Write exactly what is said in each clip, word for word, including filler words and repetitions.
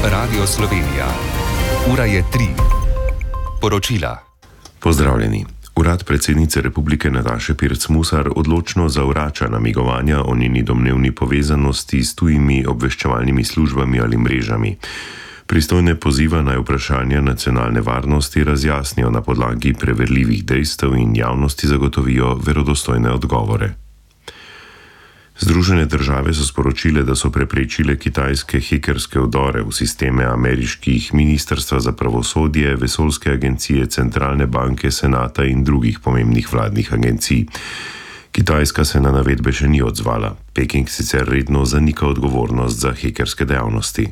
Radio Slovenija. Ura je tri. Poročila. Pozdravljeni. Urad predsednice republike Nataše Pirc Musar odločno zavrača namigovanja o njeni domnevni povezanosti s tujimi obveščevalnimi službami ali mrežami. Pristojne poziva naj vprašanja nacionalne varnosti razjasnijo na podlagi preverljivih dejstev in javnosti zagotovijo verodostojne odgovore. Združene države so sporočile, da so preprečile kitajske hekerske vdore v sisteme ameriških ministrstva za pravosodje, vesoljske agencije, centralne banke, senata in drugih pomembnih vladnih agencij. Kitajska se na navedbe še ni odzvala. Peking sicer redno zanika odgovornost za hekerske dejavnosti.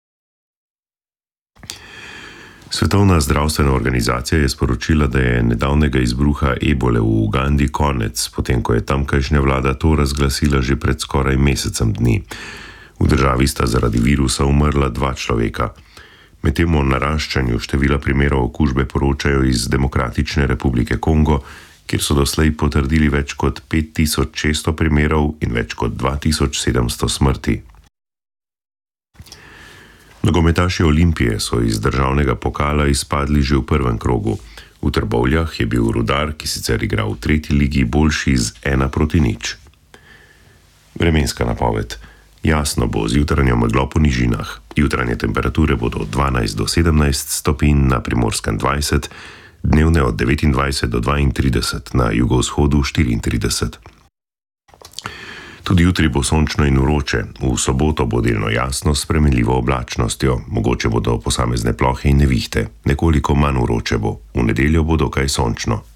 Svetovna zdravstvena organizacija je sporočila, da je nedavnega izbruha ebole v Ugandi konec, potem ko je tamkajšnja vlada to razglasila že pred skoraj mesecem dni. V državi sta zaradi virusa umrla dva človeka. Medtem o naraščanju števila primerov okužbe poročajo iz Demokratične republike Kongo, kjer so doslej potrdili več kot pet tisoč šeststo primerov in več kot dva tisoč sedemsto smrti. Nogometaši Olimpije so iz državnega pokala izpadli že v prvem krogu. V Trbovljah je bil Rudar, ki sicer igra v tretji ligi, boljši z ena proti nič. Vremenska napoved. Jasno bo z jutranjo meglo po nižinah. Jutranje temperature bodo od dvanajst do sedemnajst stopinj, na Primorskem dvajset, dnevne od devetindvajset do dvaintrideset, na jugovzhodu štiriintrideset. Tudi jutri bo sončno in vroče, v soboto bo delno jasno s spremenljivo oblačnostjo, mogoče bodo posamezne plohe in nevihte, nekoliko manj vroče bo, v nedeljo bo dokaj sončno.